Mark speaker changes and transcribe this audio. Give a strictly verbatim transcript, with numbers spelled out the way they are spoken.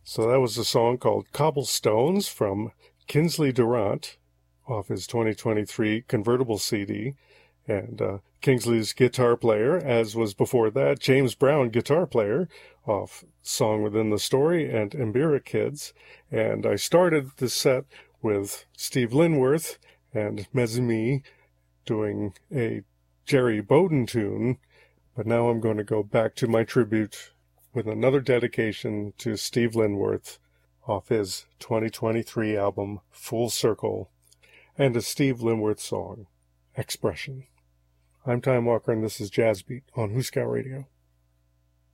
Speaker 1: So that was a song called Cobblestones from Kinsley Durant off his twenty twenty-three convertible C D. And uh, Kingsley's guitar player, as was before that, James Brown, guitar player, off Song Within the Story and Mbira Kids. And I started this set with Steve Linworth and Mezimi doing a Jerry Bowden tune. But now I'm going to go back to my tribute with another dedication to Steve Linworth off his twenty twenty-three album, Full Circle, and a Steve Linworth song, Expression. I'm Time Walker, and this is Jazz Beat on Hooskow Radio.